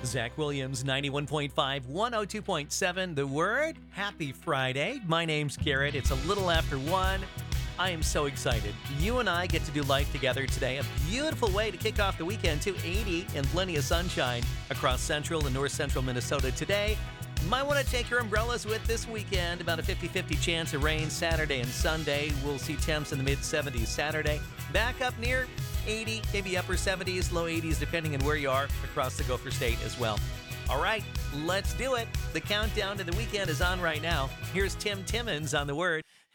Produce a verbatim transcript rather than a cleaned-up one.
Zach Williams, ninety-one point five, one oh two point seven. The Word. Happy Friday. My name's Garrett. It's a little after one. I am so excited. You and I get to do life together today. A beautiful way to kick off the weekend, too. eighty and plenty of sunshine across central and north central Minnesota today. Might want to take your umbrellas with this weekend. About a fifty-fifty chance of rain Saturday and Sunday. We'll see temps in the mid seventies Saturday. Back up near eighty, maybe upper seventies, low eighties, depending on where you are across the Gopher State as well. All right, let's do it. The countdown to the weekend is on right now. Here's Tim Timmons on The Word.